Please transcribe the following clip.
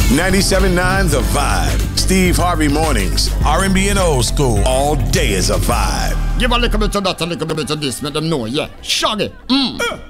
97.9 The Vibe. Steve Harvey Mornings. R&B and old school. All day is a vibe. Give a little bit of that, a little bit of this, make them know, yeah. Shaggy.